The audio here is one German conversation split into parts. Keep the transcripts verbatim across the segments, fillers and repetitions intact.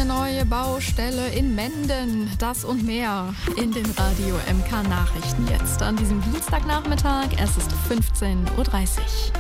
neue Baustelle in Menden. Das und mehr in den Radio M K Nachrichten jetzt an diesem Dienstagnachmittag. Es ist fünfzehn Uhr dreißig.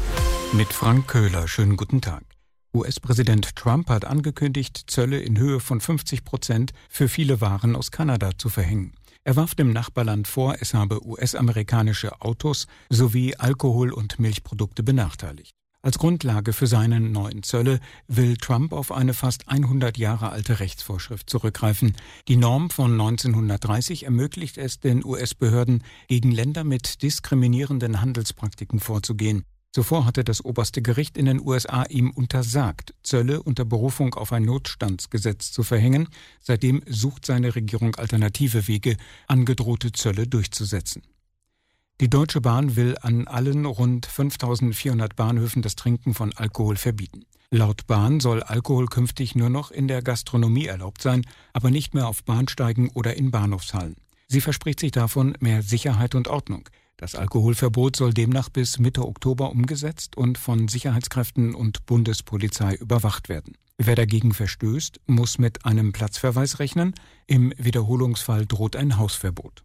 Mit Frank Köhler, schönen guten Tag. U S-Präsident Trump hat angekündigt, Zölle in Höhe von fünfzig Prozent für viele Waren aus Kanada zu verhängen. Er warf dem Nachbarland vor, es habe U S-amerikanische Autos sowie Alkohol- und Milchprodukte benachteiligt. Als Grundlage für seine neuen Zölle will Trump auf eine fast hundert Jahre alte Rechtsvorschrift zurückgreifen. Die Norm von neunzehnhundertdreißig ermöglicht es den U S-Behörden, gegen Länder mit diskriminierenden Handelspraktiken vorzugehen. Zuvor hatte das oberste Gericht in den U S A ihm untersagt, Zölle unter Berufung auf ein Notstandsgesetz zu verhängen. Seitdem sucht seine Regierung alternative Wege, angedrohte Zölle durchzusetzen. Die Deutsche Bahn will an allen rund fünftausendvierhundert Bahnhöfen das Trinken von Alkohol verbieten. Laut Bahn soll Alkohol künftig nur noch in der Gastronomie erlaubt sein, aber nicht mehr auf Bahnsteigen oder in Bahnhofshallen. Sie verspricht sich davon mehr Sicherheit und Ordnung. Das Alkoholverbot soll demnach bis Mitte Oktober umgesetzt und von Sicherheitskräften und Bundespolizei überwacht werden. Wer dagegen verstößt, muss mit einem Platzverweis rechnen. Im Wiederholungsfall droht ein Hausverbot.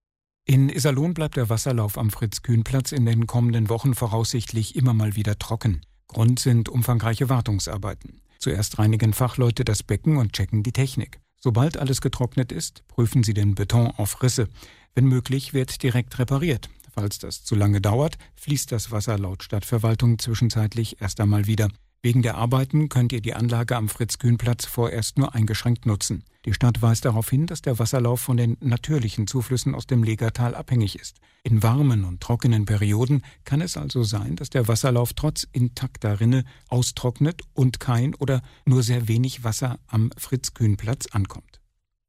In Iserlohn bleibt der Wasserlauf am Fritz-Kühn-Platz in den kommenden Wochen voraussichtlich immer mal wieder trocken. Grund sind umfangreiche Wartungsarbeiten. Zuerst reinigen Fachleute das Becken und checken die Technik. Sobald alles getrocknet ist, prüfen sie den Beton auf Risse. Wenn möglich, wird direkt repariert. Falls das zu lange dauert, fließt das Wasser laut Stadtverwaltung zwischenzeitlich erst einmal wieder. Wegen der Arbeiten könnt ihr die Anlage am Fritz-Kühn-Platz vorerst nur eingeschränkt nutzen. Die Stadt weist darauf hin, dass der Wasserlauf von den natürlichen Zuflüssen aus dem Legertal abhängig ist. In warmen und trockenen Perioden kann es also sein, dass der Wasserlauf trotz intakter Rinne austrocknet und kein oder nur sehr wenig Wasser am Fritz-Kühn-Platz ankommt.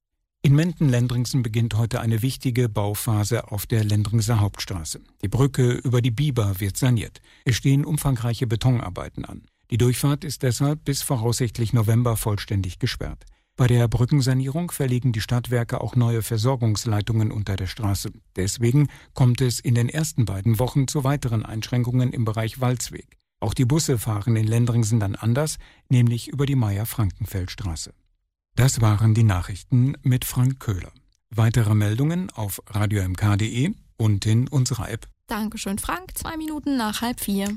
In Menden-Lendringsen beginnt heute eine wichtige Bauphase auf der Lendringser Hauptstraße. Die Brücke über die Biber wird saniert. Es stehen umfangreiche Betonarbeiten an. Die Durchfahrt ist deshalb bis voraussichtlich November vollständig gesperrt. Bei der Brückensanierung verlegen die Stadtwerke auch neue Versorgungsleitungen unter der Straße. Deswegen kommt es in den ersten beiden Wochen zu weiteren Einschränkungen im Bereich Walzweg. Auch die Busse fahren in Lendringsen dann anders, nämlich über die Meier-Frankenfeld-Straße. Das waren die Nachrichten mit Frank Köhler. Weitere Meldungen auf radio m k punkt d e und in unserer App. Dankeschön, Frank. Zwei Minuten nach halb vier.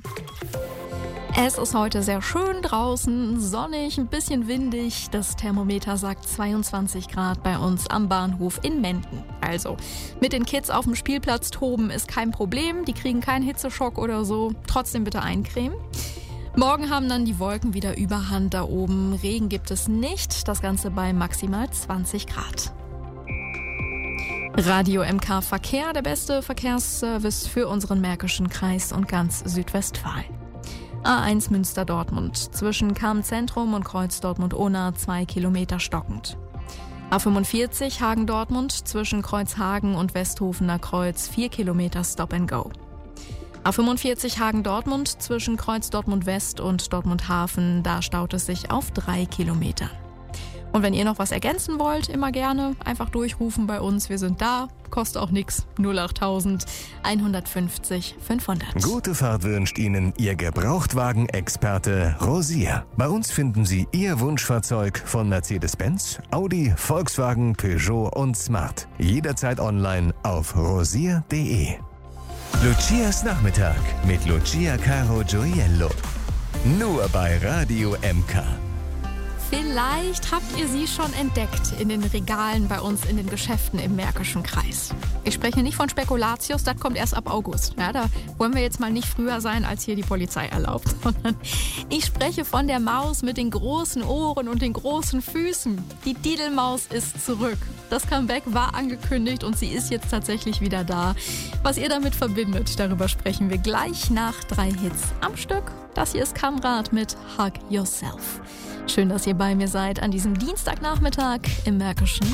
Es ist heute sehr schön draußen, sonnig, ein bisschen windig. Das Thermometer sagt zweiundzwanzig Grad bei uns am Bahnhof in Menden. Also, mit den Kids auf dem Spielplatz toben ist kein Problem. Die kriegen keinen Hitzeschock oder so. Trotzdem bitte eincremen. Morgen haben dann die Wolken wieder Überhand da oben. Regen gibt es nicht. Das Ganze bei maximal zwanzig Grad. Radio M K Verkehr, der beste Verkehrsservice für unseren Märkischen Kreis und ganz Südwestfalen. A eins Münster-Dortmund, zwischen Cham-Zentrum und Kreuz Dortmund-Ohna zwei Kilometer stockend. A fünfundvierzig Hagen-Dortmund, zwischen Kreuzhagen und Westhofener Kreuz vier Kilometer Stop-and-Go. A fünfundvierzig Hagen-Dortmund, zwischen Kreuz Dortmund-West und Dortmund-Hafen, da staut es sich auf drei Kilometer. Und wenn ihr noch was ergänzen wollt, immer gerne einfach durchrufen bei uns. Wir sind da, kostet auch nichts. null acht tausend einhundertfünfzig fünfhundert. Gute Fahrt wünscht Ihnen Ihr Gebrauchtwagen-Experte Rosier. Bei uns finden Sie Ihr Wunschfahrzeug von Mercedes-Benz, Audi, Volkswagen, Peugeot und Smart. Jederzeit online auf rosier punkt de. Lucias Nachmittag mit Lucia Caro Gioiello. Nur bei Radio M K. Vielleicht habt ihr sie schon entdeckt in den Regalen bei uns in den Geschäften im Märkischen Kreis. Ich spreche nicht von Spekulatius, das kommt erst ab August. Ja, da wollen wir jetzt mal nicht früher sein, als hier die Polizei erlaubt, sondern ich spreche von der Maus mit den großen Ohren und den großen Füßen. Die Didelmaus ist zurück. Das Comeback war angekündigt und sie ist jetzt tatsächlich wieder da. Was ihr damit verbindet, darüber sprechen wir gleich nach drei Hits am Stück. Das hier ist Kamrat mit Hug Yourself. Schön, dass ihr bei mir seid an diesem Dienstagnachmittag im Märkischen